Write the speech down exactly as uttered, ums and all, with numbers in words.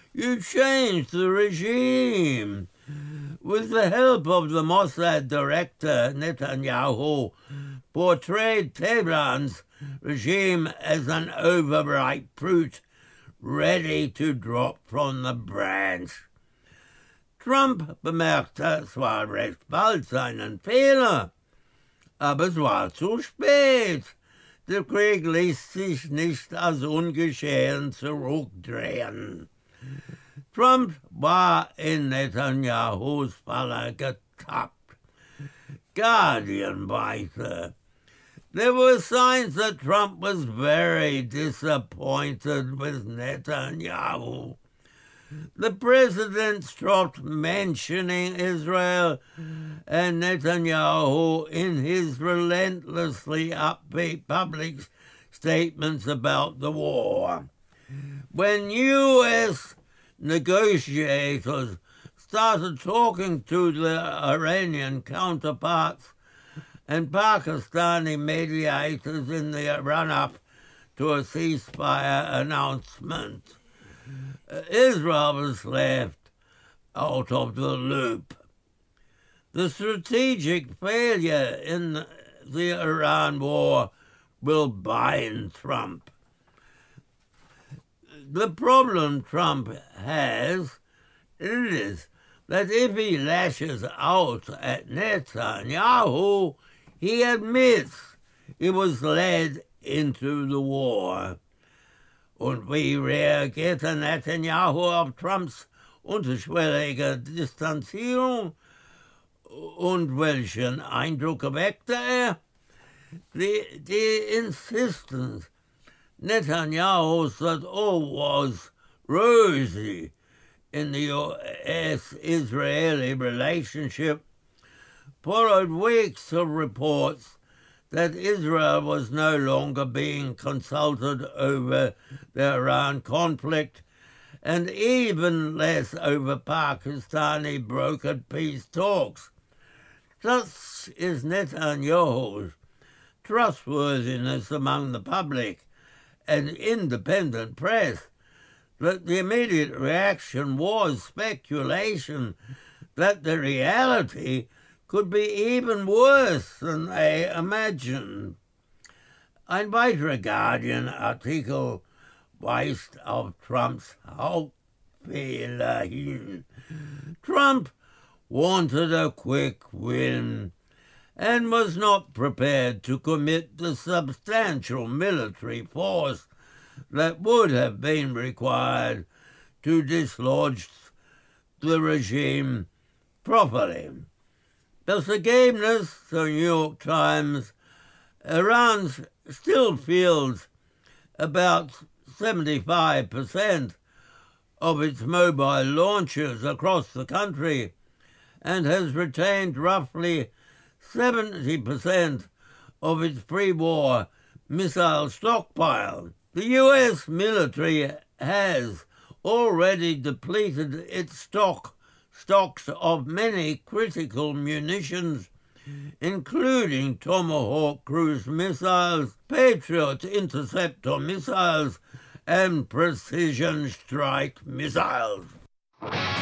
You changed the regime. With the help of the Mossad director, Netanyahu portrayed Tehran's regime as an overripe fruit ready to drop from the branch. Trump bemerkte zwar recht bald seinen Fehler, aber es war zu spät. Der Krieg ließ sich nicht als ungeschehen zurückdrehen. Trump war in Netanyahus Falle getappt. Guardian weiter. There were signs that Trump was very disappointed with Netanyahu. The president stopped mentioning Israel and Netanyahu in his relentlessly upbeat public statements about the war. When U S negotiators started talking to their Iranian counterparts and Pakistani mediators in the run-up to a ceasefire announcement, Israel was left out of the loop. The strategic failure in the Iran war will bind Trump. The problem Trump has is that if he lashes out at Netanyahu, he admits he was led into the war. Und wie reagierte Netanyahu auf Trumps unterschwellige Distanzierung? Und welchen Eindruck erweckte er? The, the insistence Netanyahu said all was rosy in the U S Israeli relationship followed weeks of reports that Israel was no longer being consulted over the Iran conflict and even less over Pakistani brokered peace talks. Such is Netanyahu's trustworthiness among the public and independent press that the immediate reaction was speculation that the reality could be even worse than they imagined. Ein weiterer Guardian-Artikel weist auf Trumps Hauptfehler hin. Trump wanted a quick win and was not prepared to commit the substantial military force that would have been required to dislodge the regime properly. Das Ergebnis, the New York Times, Iran still fields about seventy-five percent of its mobile launchers across the country and has retained roughly seventy percent of its pre-war missile stockpile. The U S military has already depleted its stock stocks of many critical munitions, including Tomahawk cruise missiles, Patriot interceptor missiles, and precision strike missiles.